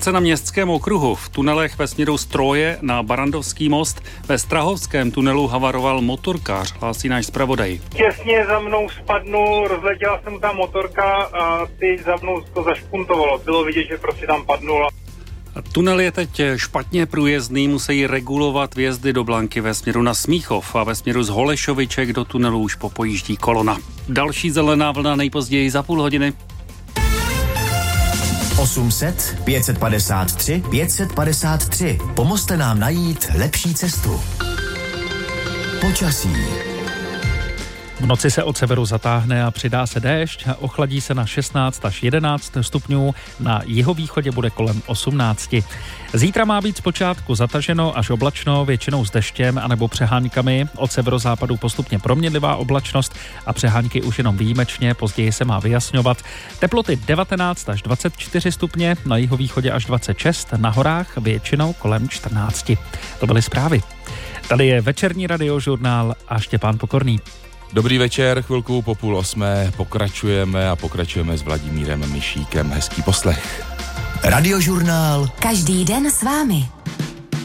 Situace na Městském okruhu. V tunelech ve směru Stroje na Barandovský most. Ve Strahovském tunelu havaroval motorkář, hlásí náš zpravodaj. Těsně za mnou spadnul, rozletěla se mu ta motorka a ty za mnou to zašpuntovalo. Bylo vidět, že prostě tam padnul. Tunel je teď špatně průjezdný, musí regulovat vjezdy do Blanky ve směru na Smíchov a ve směru z Holešoviček do tunelu už popojíždí kolona. Další zelená vlna nejpozději za půl hodiny. 800 553 553. Pomozte nám najít lepší cestu. Počasí. V noci se od severu zatáhne a přidá se déšť, ochladí se na 16 až 11 stupňů, na jihovýchodě bude kolem 18. Zítra má být zpočátku zataženo až oblačno, většinou s deštěm anebo přeháňkami, od severozápadu postupně proměnlivá oblačnost a přeháňky už jenom výjimečně, později se má vyjasňovat. Teploty 19 až 24 stupně, na jihovýchodě až 26, na horách většinou kolem 14. To byly zprávy. Tady je večerní radiožurnál a Štěpán Pokorný. Dobrý večer, chvilku po 7:30 pokračujeme s Vladimírem Mišíkem. Hezký poslech. Radiožurnál. Každý den s vámi.